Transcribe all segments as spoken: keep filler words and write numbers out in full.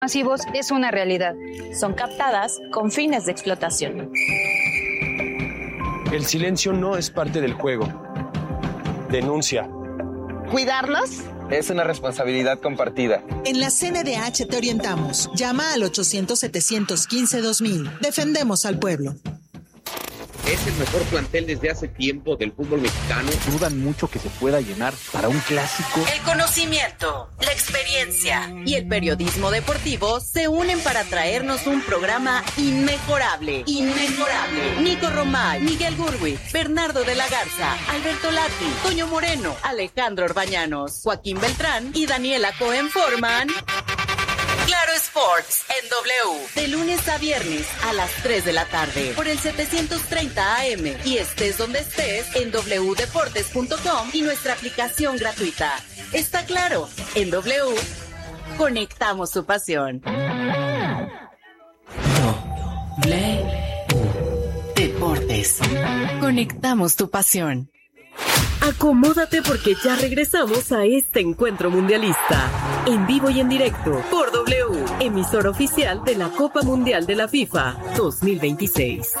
masivos es una realidad. Son captadas con fines de explotación. El silencio no es parte del juego. Denuncia. ¿Cuidarlos? Es una responsabilidad compartida. En la C N D H te orientamos. Llama al ochocientos, setecientos quince, dos mil. Defendemos al pueblo. Es el mejor plantel desde hace tiempo del fútbol mexicano. Dudan mucho que se pueda llenar para un clásico. El conocimiento, la experiencia y el periodismo deportivo se unen para traernos un programa inmejorable. Inmejorable. Nico Romay, Miguel Gurwitz, Bernardo de la Garza, Alberto Lati, Toño Moreno, Alejandro Orbañanos, Joaquín Beltrán y Daniela Cohen forman Claro Sports en W, de lunes a viernes a las tres de la tarde, por el setecientos treinta A M, y estés donde estés en doble u deportes punto com y nuestra aplicación gratuita. Está claro, en W, conectamos su pasión. W Deportes. Conectamos tu pasión. Acomódate porque ya regresamos a este encuentro mundialista, en vivo y en directo, por W, emisora oficial de la Copa Mundial de la FIFA dos mil veintiséis.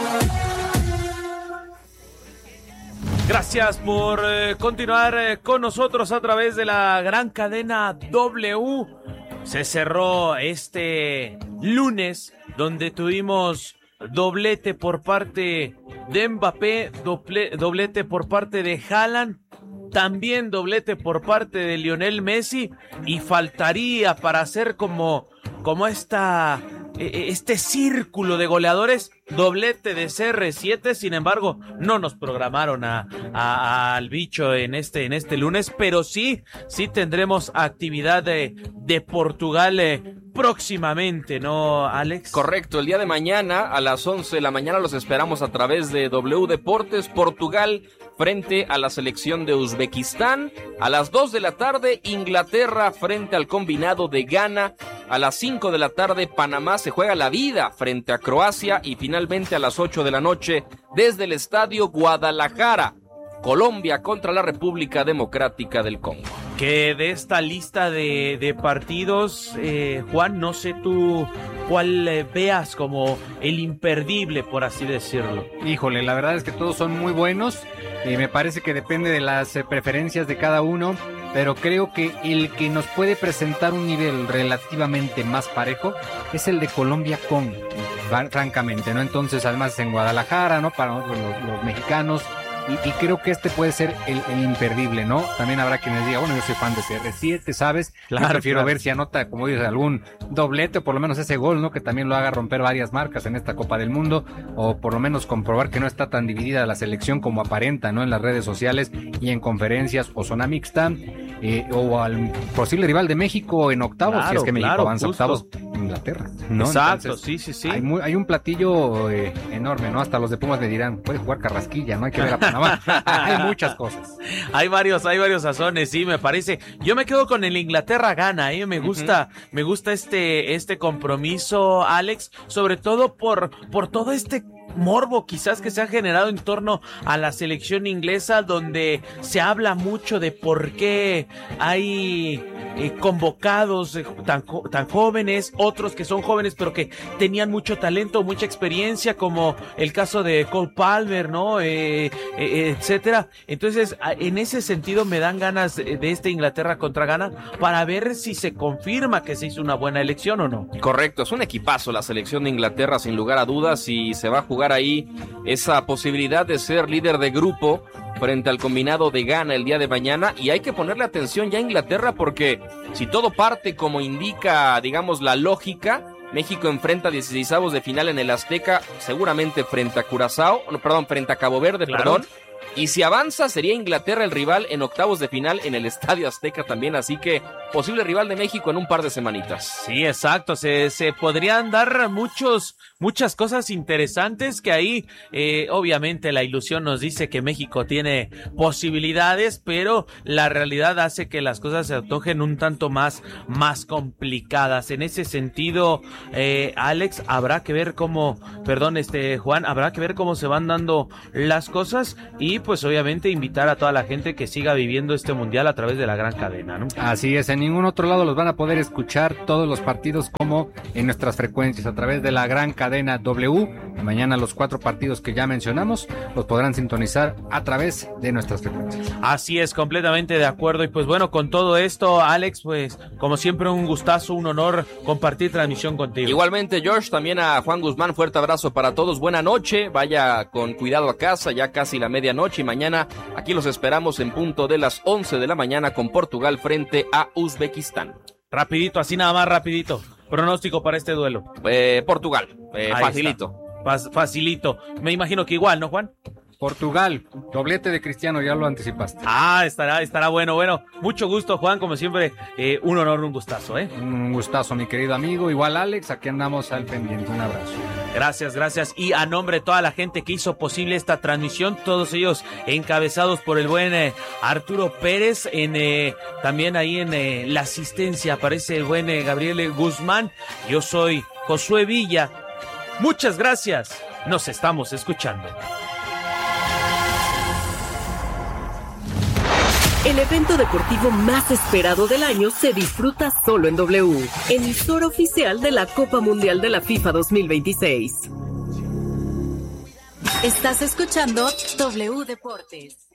Gracias por eh, continuar eh, con nosotros a través de la gran cadena W. Se cerró este lunes, donde tuvimos doblete por parte de Mbappé, doble, doblete por parte de Haaland, también doblete por parte de Lionel Messi, y faltaría para hacer como, como esta, este círculo de goleadores, doblete de C R siete. Sin embargo, no nos programaron a, a, al bicho en este, en este lunes, pero sí, sí tendremos actividad de, de Portugal eh, próximamente, ¿no, Alex? Correcto, el día de mañana a las once de la mañana los esperamos a través de W Deportes. Portugal frente a la selección de Uzbekistán. A las dos de la tarde, Inglaterra frente al combinado de Ghana. A las cinco de la tarde, Panamá se juega la vida frente a Croacia. Y finalmente a las ocho de la noche, desde el estadio Guadalajara, Colombia contra la República Democrática del Congo. Que de esta lista de, de partidos, eh, Juan, no sé tú cuál eh, veas como el imperdible, por así decirlo. Híjole, la verdad es que todos son muy buenos. Eh, me parece que depende de las eh, preferencias de cada uno, pero creo que el que nos puede presentar un nivel relativamente más parejo es el de Colombia-Congo, francamente, ¿no? Entonces, además en Guadalajara, ¿no? Para nosotros los, los mexicanos. Y, y creo que este puede ser el, el imperdible, ¿no? También habrá quienes digan, bueno, yo soy fan de C R siete, ¿sabes? Claro, yo prefiero claro. ver si anota, como dices, algún doblete, o por lo menos ese gol, ¿no? Que también lo haga romper varias marcas en esta Copa del Mundo, o por lo menos comprobar que no está tan dividida la selección como aparenta, ¿no? En las redes sociales y en conferencias, o zona mixta, eh, o al posible rival de México en octavos, Claro, si es que México claro, avanza a justo. octavos, Inglaterra, ¿no? Exacto, Entonces, sí, sí, sí. Hay, muy, hay un platillo eh, enorme, ¿no? Hasta los de Pumas le dirán, puede jugar Carrasquilla, no hay que ver a Panamá. Hay muchas cosas. Hay varios, hay varios sazones, sí, me parece. Yo me quedo con el Inglaterra-Ghana, ¿eh? Me gusta, uh-huh. me gusta este, este compromiso, Alex, sobre todo por, por todo este morbo quizás que se ha generado en torno a la selección inglesa, donde se habla mucho de por qué hay eh, convocados eh, tan, tan jóvenes, otros que son jóvenes pero que tenían mucho talento, mucha experiencia, como el caso de Cole Palmer, ¿no? Eh, eh, etcétera. Entonces, en ese sentido me dan ganas de este Inglaterra contra Ghana para ver si se confirma que se hizo una buena elección o no. Correcto, es un equipazo la selección de Inglaterra, sin lugar a dudas, y se va a jugar ahí esa posibilidad de ser líder de grupo frente al combinado de Ghana el día de mañana. Y hay que ponerle atención ya a Inglaterra, porque si todo parte como indica, digamos, la lógica, México enfrenta dieciseisavos de final en el Azteca, seguramente frente a Curazao, no, perdón, frente a Cabo Verde, claro. perdón. Y si avanza, sería Inglaterra el rival en octavos de final en el Estadio Azteca también, así que posible rival de México en un par de semanitas. Sí, exacto, se, se podrían dar muchos, muchas cosas interesantes que ahí, eh, obviamente la ilusión nos dice que México tiene posibilidades, pero la realidad hace que las cosas se antojen un tanto más, más complicadas. En ese sentido, eh, Alex, habrá que ver cómo, perdón, este, Juan, habrá que ver cómo se van dando las cosas y y pues obviamente invitar a toda la gente que siga viviendo este mundial a través de la gran cadena, ¿no? Así es, en ningún otro lado los van a poder escuchar todos los partidos como en nuestras frecuencias a través de la gran cadena W. Y mañana los cuatro partidos que ya mencionamos los podrán sintonizar a través de nuestras frecuencias. Así es, completamente de acuerdo. Y pues bueno, con todo esto, Alex, pues como siempre un gustazo, un honor compartir transmisión contigo. Igualmente, George, también a Juan Guzmán, fuerte abrazo para todos, buena noche, vaya con cuidado a casa, ya casi la medianoche, y mañana aquí los esperamos en punto de las once de la mañana con Portugal frente a Uzbekistán. Rapidito, así nada más rapidito, pronóstico para este duelo. Eh, Portugal, eh, facilito. Fa- facilito, me imagino que igual, ¿no, Juan? Portugal, doblete de Cristiano, ya lo anticipaste. Ah, estará, estará bueno, bueno. Mucho gusto, Juan, como siempre, eh, un honor, un gustazo, ¿eh? Un gustazo, mi querido amigo. Igual, Alex, aquí andamos al pendiente. Un abrazo. Gracias, gracias. Y a nombre de toda la gente que hizo posible esta transmisión, todos ellos encabezados por el buen eh, Arturo Pérez, en eh, también ahí en eh, la asistencia aparece el buen eh, Gabriel Guzmán. Yo soy Josué Villa. Muchas gracias. Nos estamos escuchando. El evento deportivo más esperado del año se disfruta solo en W, emisora oficial de la Copa Mundial de la FIFA dos mil veintiséis. Estás escuchando W Deportes.